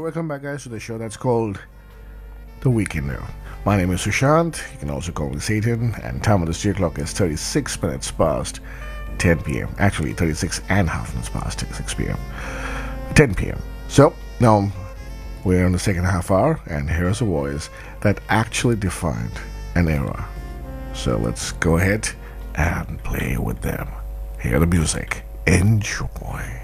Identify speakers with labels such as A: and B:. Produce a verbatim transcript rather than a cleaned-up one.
A: welcome back, guys, to the show that's called The Weekender. My name is Sushant. You can also call me Satan, and time on the studio clock is thirty-six minutes past ten p.m. Actually, thirty-six and a half minutes past six p.m. ten p.m. So, now we're in the second half hour, and here's a voice that actually defined an era. So let's go ahead and play with them. Hear the music. Enjoy.